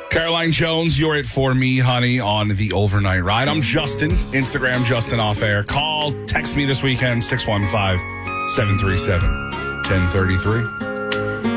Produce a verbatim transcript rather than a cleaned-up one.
Caroline Jones, you're it for me, honey, on the overnight ride. I'm Justin, Instagram Justin Off Air. Call, text me this weekend, six one five, seven three seven, one zero three three.